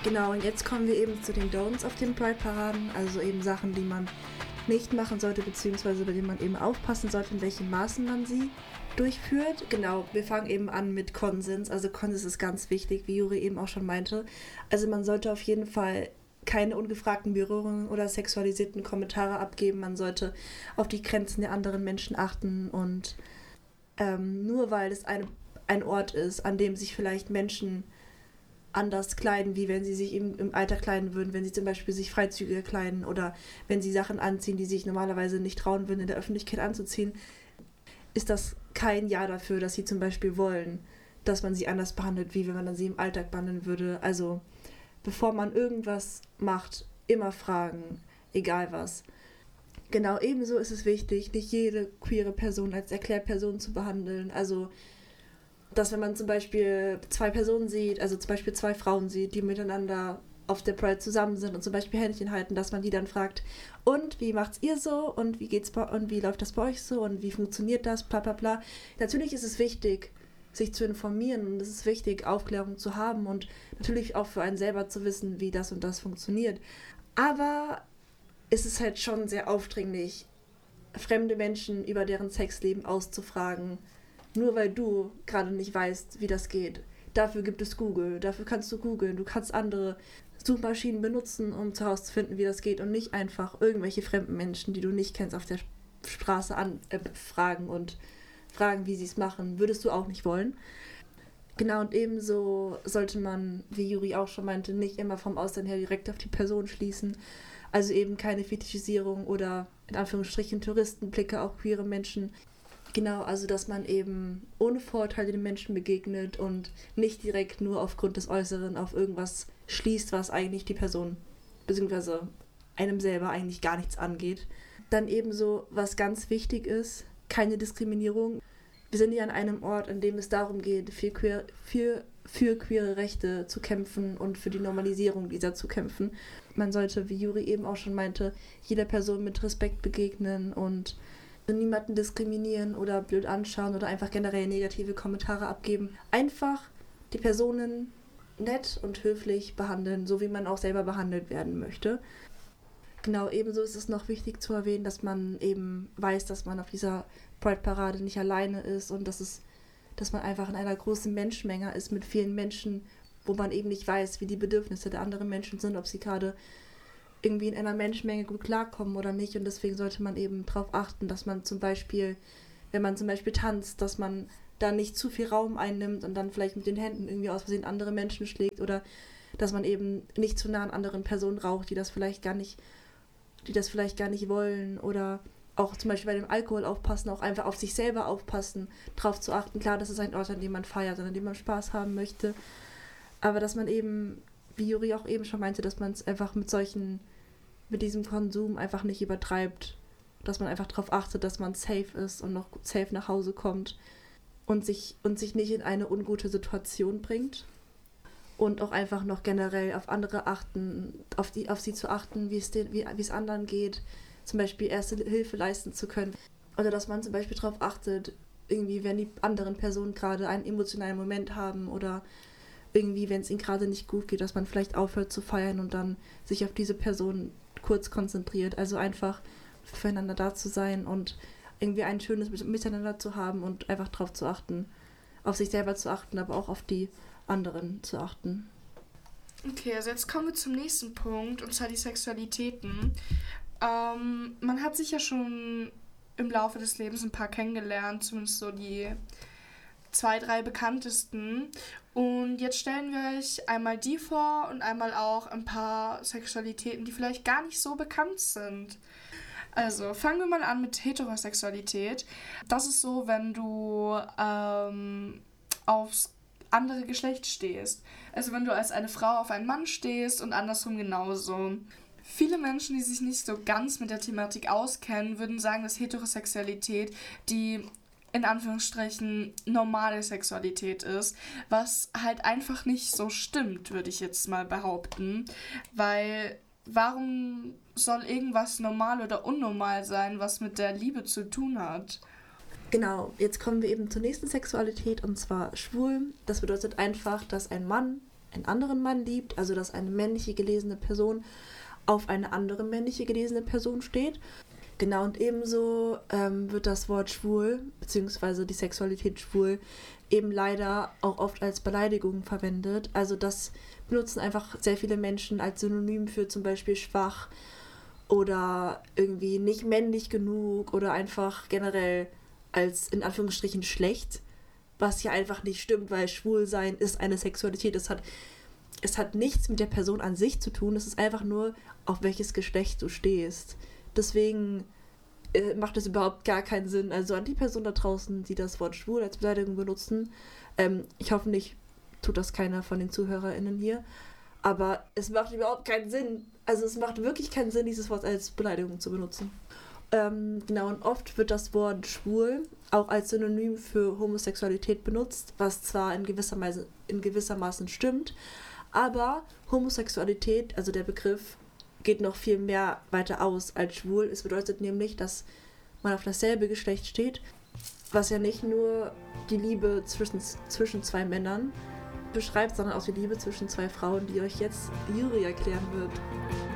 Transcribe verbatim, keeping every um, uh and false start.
Genau, und jetzt kommen wir eben zu den Don'ts auf den Pride-Paraden, also eben Sachen, die man nicht machen sollte, beziehungsweise bei denen man eben aufpassen sollte, in welchen Maßen man sie durchführt. Genau, wir fangen eben an mit Konsens. Also Konsens ist ganz wichtig, wie Juri eben auch schon meinte. Also man sollte auf jeden Fall keine ungefragten Berührungen oder sexualisierten Kommentare abgeben. Man sollte auf die Grenzen der anderen Menschen achten und ähm, nur weil es eine, ein Ort ist, an dem sich vielleicht Menschen anders kleiden, wie wenn sie sich im, im Alltag kleiden würden, wenn sie zum Beispiel sich freizügiger kleiden oder wenn sie Sachen anziehen, die sie sich normalerweise nicht trauen würden, in der Öffentlichkeit anzuziehen, ist das kein Ja dafür, dass sie zum Beispiel wollen, dass man sie anders behandelt, wie wenn man sie im Alltag behandeln würde. Also bevor man irgendwas macht, immer fragen, egal was. Genau, ebenso ist es wichtig, nicht jede queere Person als Erklärperson zu behandeln. Also dass wenn man zum Beispiel zwei Personen sieht, also zum Beispiel zwei Frauen sieht, die miteinander auf der Pride zusammen sind und zum Beispiel Händchen halten, dass man die dann fragt, und wie macht's ihr so und wie geht's bei, und wie läuft das bei euch so und wie funktioniert das, bla bla bla. Natürlich ist es wichtig, sich zu informieren und es ist wichtig, Aufklärung zu haben und natürlich auch für einen selber zu wissen, wie das und das funktioniert. Aber es ist halt schon sehr aufdringlich, fremde Menschen über deren Sexleben auszufragen, nur weil du gerade nicht weißt, wie das geht. Dafür gibt es Google, dafür kannst du googeln, du kannst andere Suchmaschinen benutzen, um herauszufinden, wie das geht und nicht einfach irgendwelche fremden Menschen, die du nicht kennst, auf der Straße an, äh, fragen und fragen, wie sie es machen. Würdest du auch nicht wollen. Genau, und ebenso sollte man, wie Juri auch schon meinte, nicht immer vom Aussehen her direkt auf die Person schließen. Also eben keine Fetischisierung oder in Anführungsstrichen Touristenblicke auf queere Menschen. Genau, also dass man eben ohne Vorurteile den Menschen begegnet und nicht direkt nur aufgrund des Äußeren auf irgendwas schließt, was eigentlich die Person bzw. einem selber eigentlich gar nichts angeht. Dann ebenso, was ganz wichtig ist, keine Diskriminierung. Wir sind ja an einem Ort, an dem es darum geht, für, queer, für, für queere Rechte zu kämpfen und für die Normalisierung dieser zu kämpfen. Man sollte, wie Juri eben auch schon meinte, jeder Person mit Respekt begegnen und niemanden diskriminieren oder blöd anschauen oder einfach generell negative Kommentare abgeben. Einfach die Personen nett und höflich behandeln, so wie man auch selber behandelt werden möchte. Genau, ebenso ist es noch wichtig zu erwähnen, dass man eben weiß, dass man auf dieser Pride-Parade nicht alleine ist und dass es, dass man einfach in einer großen Menschenmenge ist mit vielen Menschen, wo man eben nicht weiß, wie die Bedürfnisse der anderen Menschen sind, ob sie gerade irgendwie in einer Menschenmenge gut klarkommen oder nicht. Und deswegen sollte man eben darauf achten, dass man zum Beispiel, wenn man zum Beispiel tanzt, dass man da nicht zu viel Raum einnimmt und dann vielleicht mit den Händen irgendwie aus Versehen andere Menschen schlägt oder dass man eben nicht zu nah an anderen Personen raucht, die das vielleicht gar nicht, die das vielleicht gar nicht wollen oder auch zum Beispiel bei dem Alkohol aufpassen, auch einfach auf sich selber aufpassen, darauf zu achten. Klar, das ist ein Ort, an dem man feiert, an dem man Spaß haben möchte, aber dass man eben, wie Juri auch eben schon meinte, dass man es einfach mit solchen, mit diesem Konsum einfach nicht übertreibt, dass man einfach darauf achtet, dass man safe ist und noch safe nach Hause kommt und sich, und sich nicht in eine ungute Situation bringt und auch einfach noch generell auf andere achten, auf die, auf sie zu achten, wie es den, wie, wie es anderen geht, zum Beispiel erste Hilfe leisten zu können oder dass man zum Beispiel darauf achtet, irgendwie, wenn die anderen Personen gerade einen emotionalen Moment haben oder irgendwie, wenn es ihnen gerade nicht gut geht, dass man vielleicht aufhört zu feiern und dann sich auf diese Person kurz konzentriert. Also einfach füreinander da zu sein und irgendwie ein schönes Miteinander zu haben und einfach darauf zu achten, auf sich selber zu achten, aber auch auf die anderen zu achten. Okay, also jetzt kommen wir zum nächsten Punkt, und zwar die Sexualitäten. Ähm, man hat sich ja schon im Laufe des Lebens ein paar kennengelernt, zumindest so die zwei, drei bekanntesten. Und jetzt stellen wir euch einmal die vor und einmal auch ein paar Sexualitäten, die vielleicht gar nicht so bekannt sind. Also fangen wir mal an mit Heterosexualität. Das ist so, wenn du ähm, aufs andere Geschlecht stehst. Also wenn du als eine Frau auf einen Mann stehst und andersrum genauso. Viele Menschen, die sich nicht so ganz mit der Thematik auskennen, würden sagen, dass Heterosexualität die in Anführungsstrichen normale Sexualität ist, was halt einfach nicht so stimmt, würde ich jetzt mal behaupten, weil warum soll irgendwas normal oder unnormal sein, was mit der Liebe zu tun hat? Genau, jetzt kommen wir eben zur nächsten Sexualität und zwar schwul. Das bedeutet einfach, dass ein Mann einen anderen Mann liebt, also dass eine männliche gelesene Person auf eine andere männliche gelesene Person steht. Genau, und ebenso ähm, wird das Wort schwul, beziehungsweise die Sexualität schwul, eben leider auch oft als Beleidigung verwendet. Also das benutzen einfach sehr viele Menschen als Synonym für zum Beispiel schwach oder irgendwie nicht männlich genug oder einfach generell als in Anführungsstrichen schlecht, was ja einfach nicht stimmt, weil Schwulsein ist eine Sexualität. Es hat, es hat nichts mit der Person an sich zu tun, es ist einfach nur, auf welches Geschlecht du stehst. Deswegen äh, macht es überhaupt gar keinen Sinn. Also an die Person da draußen, die das Wort schwul als Beleidigung benutzen, ähm, ich hoffe nicht, tut das keiner von den ZuhörerInnen hier, aber es macht überhaupt keinen Sinn. Also es macht wirklich keinen Sinn, dieses Wort als Beleidigung zu benutzen. Ähm, genau, und oft wird das Wort schwul auch als Synonym für Homosexualität benutzt, was zwar in gewisser Weise, in gewissermaßen stimmt, aber Homosexualität, also der Begriff, geht noch viel mehr weiter aus als schwul. Es bedeutet nämlich, dass man auf dasselbe Geschlecht steht, was ja nicht nur die Liebe zwischen, zwischen zwei Männern beschreibt, sondern auch die Liebe zwischen zwei Frauen, die euch jetzt Yuri erklären wird.